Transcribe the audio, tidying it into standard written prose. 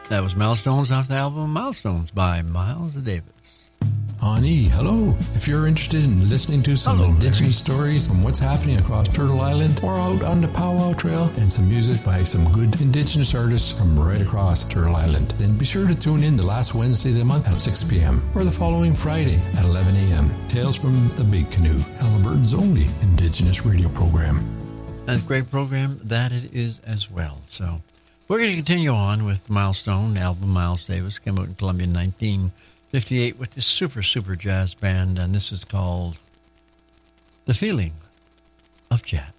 That was Milestones off the album Milestones by Miles Davis. Ani, hello. If you're interested in listening to some Indigenous stories from what's happening across Turtle Island or out on the Powwow Trail and some music by some good Indigenous artists from right across Turtle Island, then be sure to tune in the last Wednesday of the month at 6 p.m. or the following Friday at 11 a.m. Tales from the Big Canoe, Alberta's only Indigenous radio program. That's a great program. That it is as well. So we're going to continue on with Milestone, the album Miles Davis, came out in Columbia in 1958 with this super jazz band, and this is called The Feeling of Jazz.